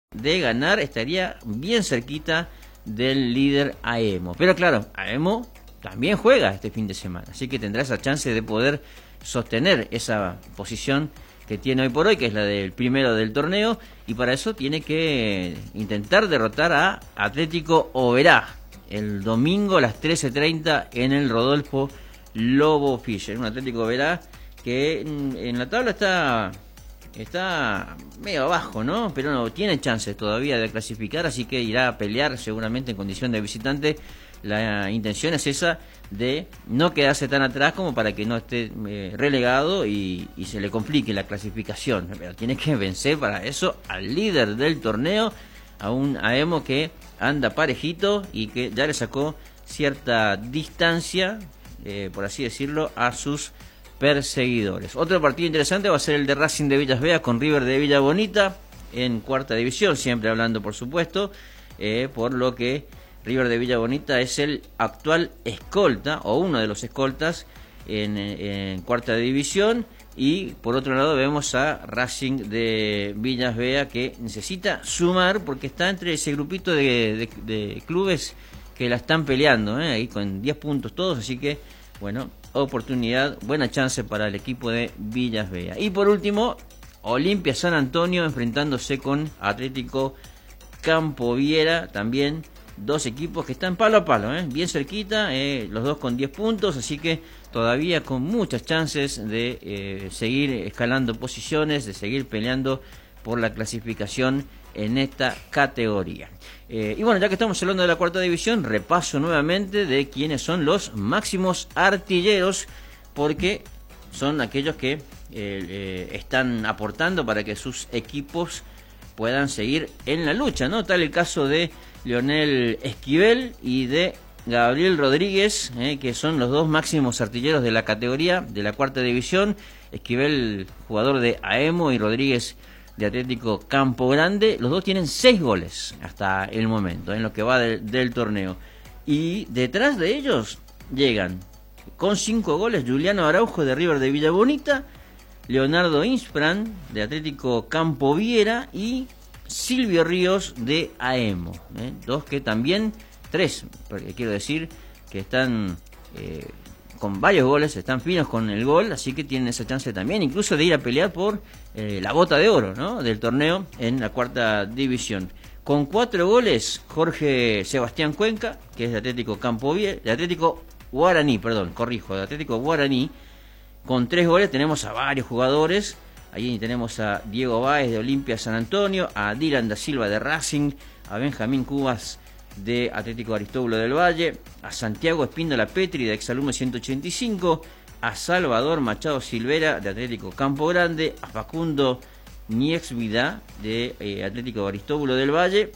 de ganar estaría bien cerquita del líder AEMO. Pero claro, AEMO también juega este fin de semana, así que tendrá esa chance de poder sostener esa posición que tiene hoy por hoy, que es la del primero del torneo, y para eso tiene que intentar derrotar a Atlético Oberá el domingo a las 13:30 en el Rodolfo Lobo Fischer. Un Atlético Oberá que en la tabla está medio abajo, ¿no? Pero no tiene chances todavía de clasificar, así que irá a pelear seguramente en condición de visitante. La intención es esa, de no quedarse tan atrás como para que no esté relegado y se le complique la clasificación. Pero tiene que vencer para eso al líder del torneo, a un AEMO que anda parejito y que ya le sacó cierta distancia, por así decirlo, a sus perseguidores. Otro partido interesante va a ser el de Racing de Villas Bea con River de Villa Bonita en cuarta división, siempre hablando por supuesto, por lo que River de Villa Bonita es el actual escolta, o uno de los escoltas en cuarta división, y por otro lado vemos a Racing de Villas Bea que necesita sumar porque está entre ese grupito de clubes que la están peleando, ahí con 10 puntos todos, así que bueno, oportunidad, buena chance para el equipo de Villas Bea. Y por último, Olimpia San Antonio enfrentándose con Atlético Campo Viera, también dos equipos que están palo a palo, bien cerquita, los dos con 10 puntos, así que todavía con muchas chances de seguir escalando posiciones, de seguir peleando por la clasificación en esta categoría. Y bueno, ya que estamos hablando de la cuarta división, repaso nuevamente de quiénes son los máximos artilleros, porque son aquellos que están aportando para que sus equipos puedan seguir en la lucha, ¿no? Tal el caso de Leonel Esquivel y de Gabriel Rodríguez, que son los dos máximos artilleros de la categoría de la cuarta división. Esquivel, jugador de AEMO, y Rodríguez de Atlético Campo Grande. Los dos tienen 6 goles hasta el momento, en lo que va del torneo. Y detrás de ellos llegan con 5 goles Juliano Araujo de River de Villa Bonita, Leonardo Inspran de Atlético Campo Viera y Silvio Ríos de AEMO, dos que también, 3, porque quiero decir que están con varios goles, están finos con el gol, así que tienen esa chance también, incluso de ir a pelear por la bota de oro, ¿no?, del torneo en la cuarta división. Con 4 goles, Jorge Sebastián Cuenca, que es de Atlético Campo Viera, de Atlético Guaraní, de Atlético Guaraní. Con 3 goles tenemos a varios jugadores. Allí tenemos a Diego Báez de Olimpia San Antonio, a Dylan da Silva de Racing, a Benjamín Cubas de Atlético Aristóbulo del Valle, a Santiago Espíndola Petri de Exalume 185, a Salvador Machado Silvera de Atlético Campo Grande, a Facundo Niexvida de Atlético Aristóbulo del Valle,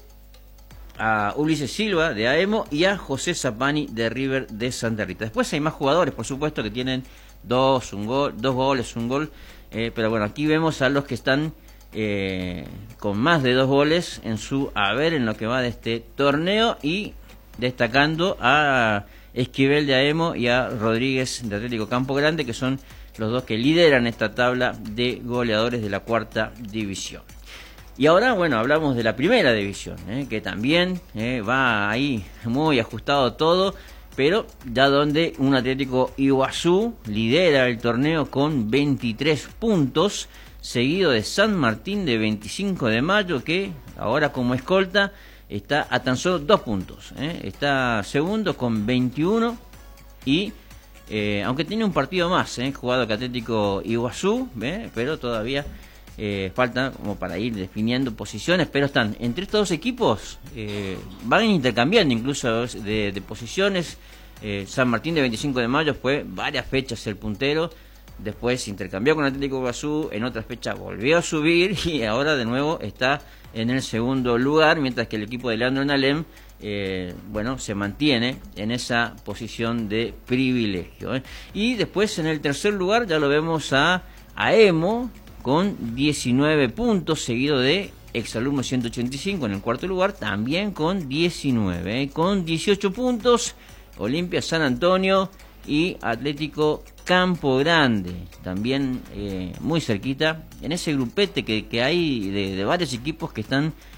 a Ulises Silva de AEMO y a José Zapani de River de Santa Rita. Después hay más jugadores, por supuesto, que tienen 2 goles, un gol, pero bueno, aquí vemos a los que están con más de 2 goles en su haber en lo que va de este torneo, y destacando a Esquivel de AEMO y a Rodríguez de Atlético Campo Grande, que son los dos que lideran esta tabla de goleadores de la cuarta división. Y ahora, bueno, hablamos de la primera división, que también va ahí muy ajustado todo, pero ya donde un Atlético Iguazú lidera el torneo con 23 puntos, seguido de San Martín de 25 de Mayo, que ahora como escolta está a tan solo 2 puntos. Está segundo con 21 y aunque tiene un partido más jugado que Atlético Iguazú, pero todavía falta como para ir definiendo posiciones, pero están entre estos dos equipos, van intercambiando incluso de posiciones. San Martín de 25 de Mayo fue varias fechas el puntero, después intercambió con Atlético Iguazú, en otras fechas volvió a subir y ahora de nuevo está en el segundo lugar, mientras que el equipo de Leandro Nalem se mantiene en esa posición de privilegio. Y después en el tercer lugar ya lo vemos a AEMO con 19 puntos, seguido de Exalumno 185 en el cuarto lugar, también con 19. Con 18 puntos, Olimpia San Antonio y Atlético Campo Grande, también muy cerquita, en ese grupete que hay de varios equipos que están